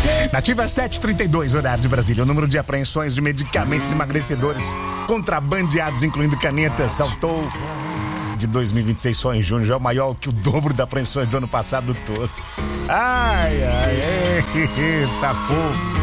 Nativa 732, horário de Brasília. O número de apreensões de medicamentos emagrecedores contrabandeados, incluindo canetas, saltou de 2026 só em junho. Já é o maior que o dobro das apreensões do ano passado todo. Ai, eita povo.